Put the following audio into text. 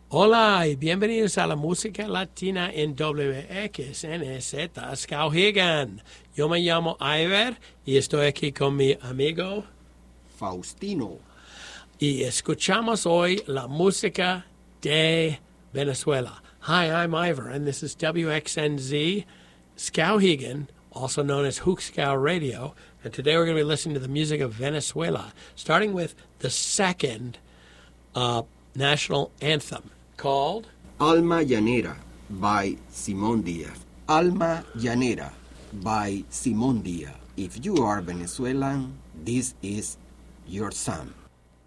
Hola y bienvenidos a la música latina en WXNZ Skowhegan. Yo me llamo Iver y estoy aquí con mi amigo Faustino. y escuchamos hoy la música de Venezuela. Hi, I'm Ivor and this is WXNZ Skowhegan, also known as Hookskow Radio. And today we're going to be listening to the music of Venezuela, starting with the second national anthem called Alma Llanera by Simón Díaz. Alma Llanera by Simón Díaz. If you are Venezuelan, this is your song.